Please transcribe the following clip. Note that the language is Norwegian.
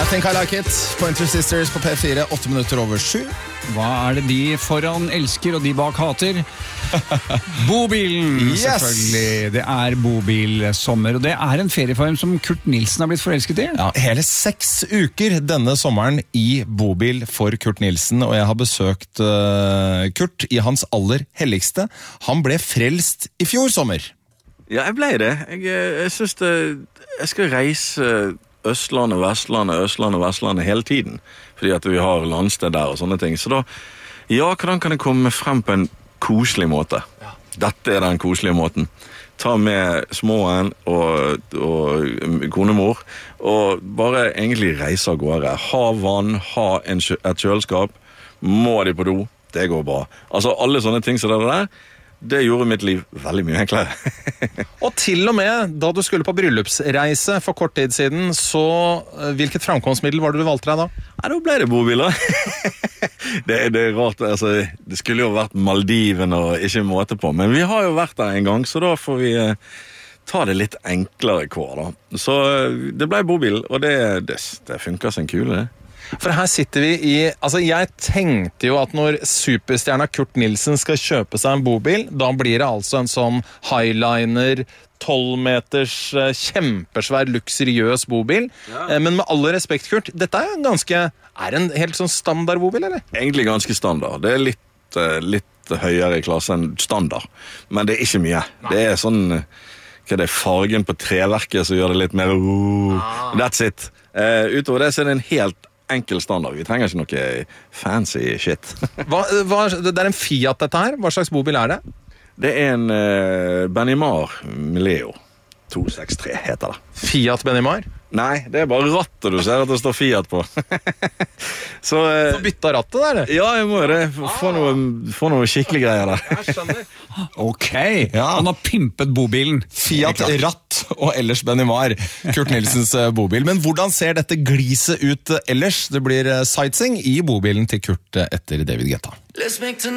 Think I Like It, Pointer Sisters på P4, 8:08. Hva det de foran elsker og de bak hater? Bobilen, Yes! selvfølgelig. Det bobilsommer, og det en ferieform som Kurt Nilsen har blitt forelsket i. Ja, hele 6 uker denne sommeren i bobil for Kurt Nilsen, og jeg har besøkt Kurt i hans aller helligste. Han ble frelst i fjor sommer. Ja, jeg ble det. Jeg synes jeg skal reise Østlandet, Vestlandet hele tiden, fordi at vi har landsted der og sånne ting. Så da, ja, hvordan kan jeg komme frem på en koselig måte? Ja. Dette den koselige måten. Ta med småen og konemor, og bare egentlig reise av gårde. Ha vann, ha et kjøleskap, må de på do, det går bra. Altså alle sånne ting som det der, det gjorde mitt liv veldig mye enklere. Og til og med da du skulle på bryllupsreise for kort tid siden, så hvilket framkomstmiddel var det du valgte deg da? Ja, da ble det bobiler. det rart, altså, det skulle jo vært Maldiven og ikke måte på, men vi har jo vært der en gang, så da får vi ta det litt enklere kår da. Så det ble bobil, og det funker som en kule, det. For her sitter vi i, altså jeg tenkte jo at når superstjerna Kurt Nilsen skal kjøpe seg en bobil, da blir det altså en sånn Highliner, 12 meters, kjempesvær, luksuriøs bobil. Ja. Men med all respekt, Kurt, dette en helt sånn standard bobil, eller? Egentlig ganske standard. Det litt høyere i klasse enn standard, men det ikke mye. Nei. Det sånn, hva det fargen på treverket som gjør det litt mer, that's it. Utover det så det en helt enkel standard. Vi trenger ikke noe fancy shit. Det en Fiat dette her. Hva slags bobil det? Det en Benimar Mileo 263 heter det. Fiat Benimar? Nei, det bare rattet du ser at det står Fiat på. Så bytta rattet der? Ja, jeg må jo det. Få noe skikkelig greier der. Jeg skjønner. Ok, ja. Han har pimpet bobilen. Fiat ratt og ellers Benimar. Kurt Nilsens bobil. Men hvordan ser dette gliset ut ellers? Det blir sightseeing i bobilen til Kurt etter David Guetta.